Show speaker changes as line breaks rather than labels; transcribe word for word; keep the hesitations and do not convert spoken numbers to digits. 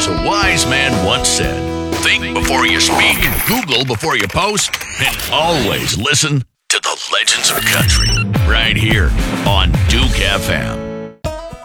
As a wise man once said, think before you speak, Google before you post, and always listen to the Legends of Country right here on Duke F M.